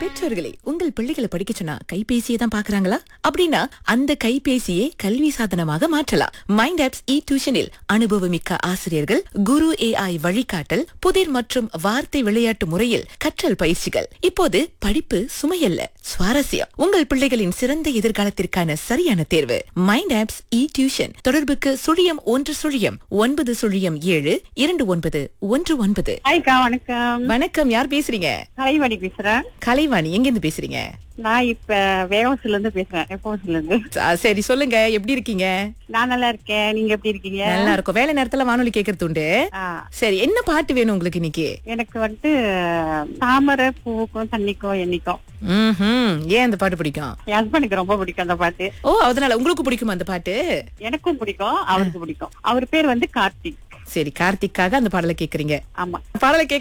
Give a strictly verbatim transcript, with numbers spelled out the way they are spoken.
பெற்றோர்களே, உங்கள் பிள்ளைகளை படிக்க சொன்னா கைபேசியை தான் பாக்குறாங்களா? அப்படின்னா அந்த கைபேசியை கல்வி சாதனமாக மாற்றலாம். மைண்ட் ஆப்ஸ் இ டியூஷனில் அனுபவமிக்க ஆசிரியர்கள், குரு ஏஐ வழிகாட்டல், புதிர் மற்றும் வார்த்தை விளையாட்டு முறையில் கற்றல் பயிற்சிகள். இப்போது படிப்பு சுமையல்ல, சுவாரஸ்யம். உங்கள் பிள்ளைகளின் சிறந்த எதிர்காலத்திற்கான சரியான தேர்வு மைண்ட் ஆப்ஸ் இ டியூஷன். தொடர்புக்கு சுழியம் ஒன்று சுழியம் ஒன்பது சுழியம் ஏழு இரண்டு ஒன்பது ஒன்று ஒன்பது. ஹாய்க்கா, வணக்கம். வணக்கம், யார் பேசுறீங்க? கலைவாணி பேசுறேன். கலைவாணி, எங்க இருந்து பேசுறீங்க? நான் இப்ப வேகவசில இருந்து பேசுறேன். வேகவசில இருந்து. ஆ, சரி, சொல்லுங்க, எப்படி இருக்கீங்க? நான் நல்லா இருக்கேன். நீங்க எப்படி இருக்கீங்க? நல்லா இருக்கும். வேலை நேரத்துல வானொலி கேக்குறது உண்டு. ஆ, சரி, என்ன பாட்டு வேணும் உங்களுக்கு இன்னைக்கு? எனக்கு வந்து தாமரை பூவுக்கும் தண்ணிக்கும் எண்ணிக்கும். ம்ஹும். ஏன் அந்த பாட்டு பிடிக்கும்? என் ஹஸ்பண்டுக்கு ரொம்ப பிடிக்கும் அந்த பாட்டு. ஓ, அதனால உங்களுக்கு பிடிக்குமா அந்த பாட்டு? எனக்கும் பிடிக்கும், அவருக்கு பிடிக்கும். அவர் பேர் வந்து கார்த்திக். சரி, கார்த்திக்காக அந்த பாடலை கேக்குறீங்க. ஆமா. பாடலை கேட்க